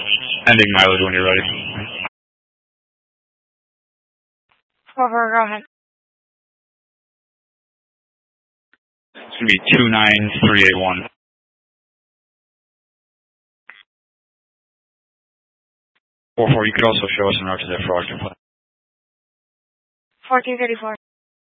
Ending mileage when you're ready. 4-4, go ahead. It's going to be 29381. 4-4, you could also show us an route to that fraud complaint. 1434.